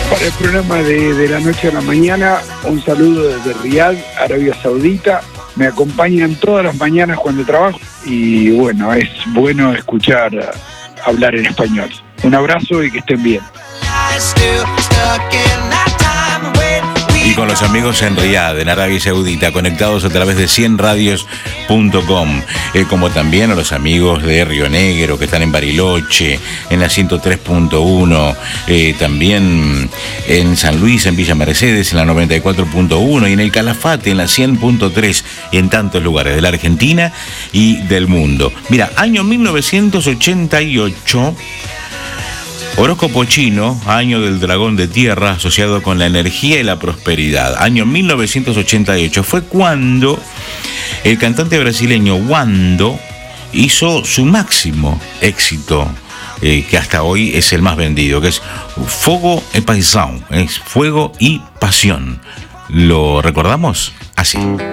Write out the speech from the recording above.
Para el programa de la noche a la mañana, un saludo desde Riad, Arabia Saudita. Me acompañan todas las mañanas cuando trabajo y bueno, es bueno escuchar hablar en español. Un abrazo y que estén bien. Y con los amigos en Riad, en Arabia Saudita, conectados a través de 100radios.com, como también a los amigos de Río Negro que están en Bariloche, en la 103.1, también en San Luis, en Villa Mercedes, en la 94.1 y en el Calafate, en la 100.3 y en tantos lugares de la Argentina y del mundo. Mira, año 1988... Horóscopo chino, año del dragón de tierra, asociado con la energía y la prosperidad. Año 1988 fue cuando el cantante brasileño Wando hizo su máximo éxito, que hasta hoy es el más vendido, que es Fogo e Paixão, es Fuego y Pasión. ¿Lo recordamos? Así.